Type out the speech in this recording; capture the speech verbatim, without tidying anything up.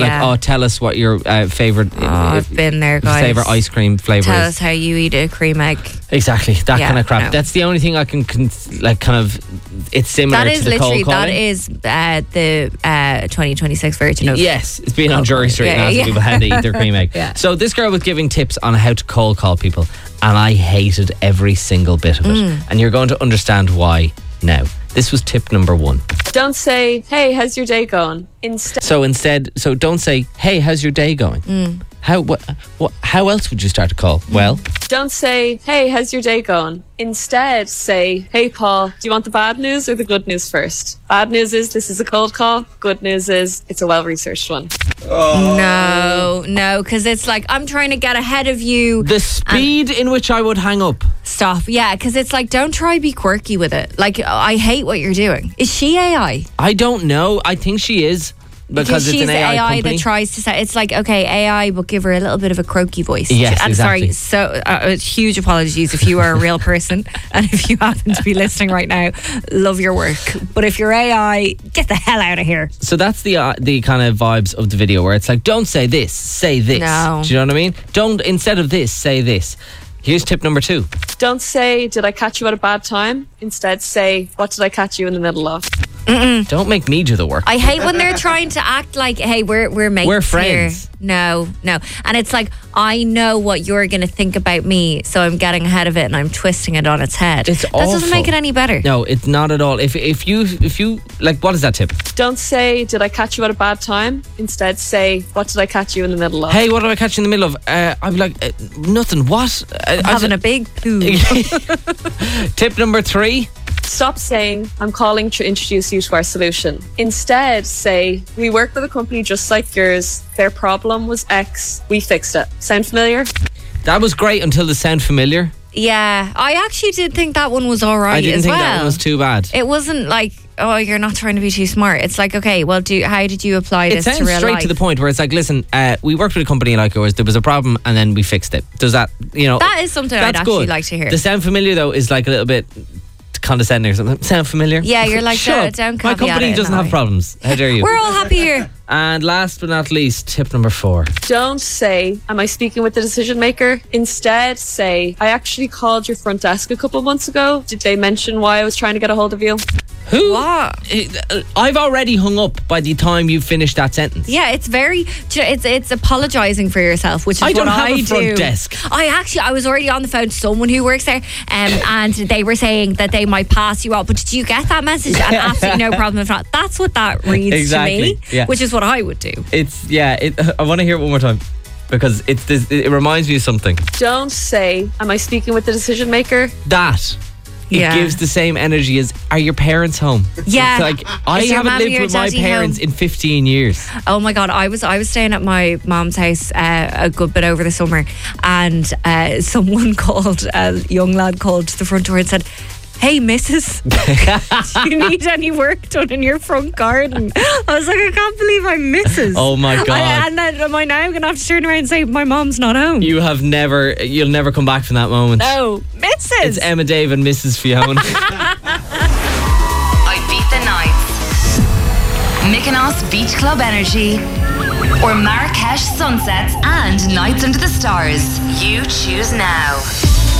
like, oh, tell us what your uh, favourite Oh, I've been there, guys. favourite ice cream flavour Tell is. us how you eat a cream egg. Exactly, that Yeah, kind of crap. no. That's the only thing I can, can like kind of. It's similar That to is the literally, cold that calling. is uh, the uh, twenty twenty-six version of. Yes, it's being on Cold Jury calling. Street Yeah, and asking yeah. people how to eat their cream egg. Yeah. So this girl was giving tips on how to cold call people, and I hated every single bit of it. Mm. And you're going to understand why now. This was tip number one. Don't say, hey, how's your day going? Instead, So instead, so don't say, "Hey, how's your day going?" Mm. How what, what? How else would you start a call? Well, don't say, hey, how's your day going? Instead, say, hey, Paul, do you want the bad news or the good news first? Bad news is this is a cold call. Good news is it's a well-researched one. No, no, because it's like, I'm trying to get ahead of you. the speed in which I would hang up. Stop. Yeah, because it's like, don't try be quirky with it. Like, I hate what you're doing. Is she A I? I don't know. I think she is because, it's she's an A I, A I company. that tries to say, it's like, okay, A I, but give her a little bit of a croaky voice. Yes, I'm exactly. sorry. So, uh, huge apologies if you are a real person and if you happen to be listening right now, love your work. But if you're A I, get the hell out of here. So that's the uh, the kind of vibes of the video where it's like, don't say this, say this. No. Do you know what I mean? Don't, instead of this, say this. Here's tip number two. Don't say, did I catch you at a bad time? Instead, say, what did I catch you in the middle of? Don't make me do the work. I hate when they're trying to act like, hey, we're we're mates We're here. friends. No, no. And it's like, I know what you're going to think about me, so I'm getting ahead of it and I'm twisting it on its head. It's that doesn't awful. make it any better. No, it's not at all. If if you if you like, what is that tip? Don't say, did I catch you at a bad time? Instead, say, what did I catch you in the middle of? Hey, what did I catch you in the middle of? Uh, I'd be like, uh, nothing. What? Uh, I Having a big poo. Tip number three. Stop saying, I'm calling to introduce you to our solution. Instead, say, we work with a company just like yours. Their problem was X. We fixed it. Sound familiar? That was great until the sound familiar. Yeah, I actually did think that one was all right I didn't as think well. that one was too bad. It wasn't like, oh, you're not trying to be too smart. It's like, okay, well, do how did you apply It this to sounds real straight life? to the point where it's like, listen, uh, we worked with a company like yours. There was a problem, and then we fixed it. Does that, you know? That is something I'd that's actually good. like to hear. The sound familiar though is like a little bit condescending or something. Sound familiar? Yeah, you're like, Shut don't- up. don't My caveat company it in doesn't that have way. problems. How dare you? We're all happy here. And last but not least, tip number four. Don't say, am I speaking with the decision maker? Instead, say, I actually called your front desk a couple of months ago. Did they mention why I was trying to get a hold of you? Who? What? Uh, I've already hung up by the time you finished that sentence. Yeah, it's very. do you know, It's it's apologising for yourself, which is I don't what have I a front do. desk. I actually, I was already on the phone to someone who works there, um, and they were saying that they might pass you out. But did you get that message? And absolutely no problem if not. That's what that reads Exactly, to me, yeah. which is what I would do. It's yeah. It, I want to hear it one more time because it's this. It reminds me of something. Don't say, am I speaking with the decision maker? That. It Yeah. gives the same energy as, are your parents home? Yeah. It's like, I Is your haven't mum lived or with my daddy parents home? in fifteen years. Oh my god, I was I was staying at my mom's house uh, a good bit over the summer, and uh, someone called, a young lad called to the front door and said, hey missus, do you need any work done in your front garden? I was like, I can't believe I'm missus. Oh my God. I, and then am I now going to have to turn around and say my mom's not home? You have never, you'll never come back from that moment. No, missus. It's Emma Dave and Missus Fiona. I beat the nights. Mykonos Beach Club Energy or Marrakesh Sunsets and Nights Under the Stars. You choose now.